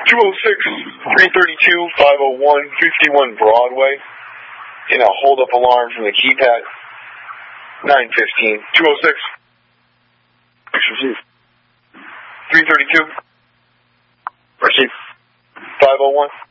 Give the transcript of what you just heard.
332, 501, 51 Broadway. In a hold-up alarm from the keypad. 915. 206. Received. 332. Received. 501.